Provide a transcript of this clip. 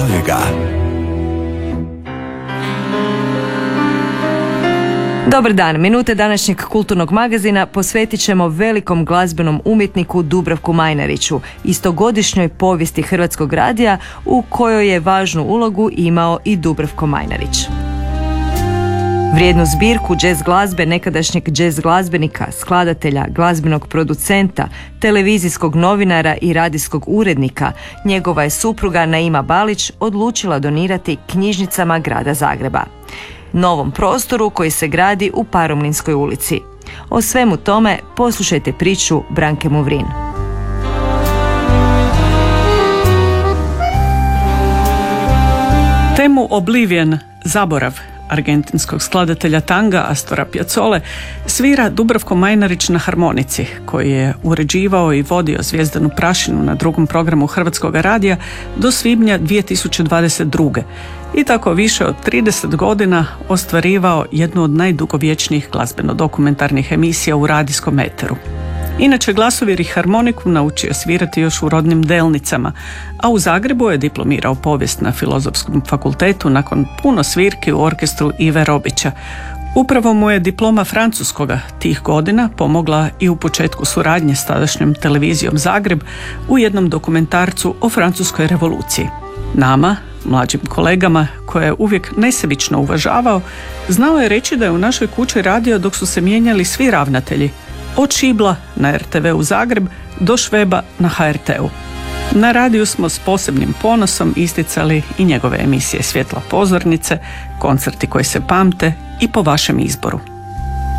Dobar dan, minute današnjeg kulturnog magazina posvetit ćemo velikom glazbenom umjetniku Dubravku Majnariću, istogodišnjoj povijesti Hrvatskog radija u kojoj je važnu ulogu imao i Dubravko Majnarić. Vrijednu zbirku džez glazbe nekadašnjeg džez glazbenika, skladatelja, glazbenog producenta, televizijskog novinara i radijskog urednika, njegova je supruga Naima Balić odlučila donirati knjižnicama grada Zagreba, novom prostoru koji se gradi u Paromlinskoj ulici. O svemu tome poslušajte priču Branke Movrin. Temu Oblivion, zaborav, argentinskog skladatelja tanga Astora Piazzole svira Dubravko Majnarić na harmonici, koji je uređivao i vodio Zvijezdanu prašinu na drugom programu Hrvatskog radija do svibnja 2022. I tako više od 30 godina ostvarivao jednu od najdugovječnijih glazbeno-dokumentarnih emisija u radijskom eteru. Inače, glasovir i harmoniku naučio svirati još u rodnim Delnicama, a u Zagrebu je diplomirao povijest na Filozofskom fakultetu nakon puno svirki u orkestru Ive Robića. Upravo mu je diploma francuskoga tih godina pomogla i u početku suradnje s tadašnjom televizijom Zagreb u jednom dokumentarcu o Francuskoj revoluciji. Nama, mlađim kolegama, koje je uvijek nesebično uvažavao, znao je reći da je u našoj kući radio dok su se mijenjali svi ravnatelji, od Šibla na RTV-u Zagreb do Šveba na HRT-u. Na radiju smo s posebnim ponosom isticali i njegove emisije Svjetla pozornice, koncerti koji se pamte i po vašem izboru.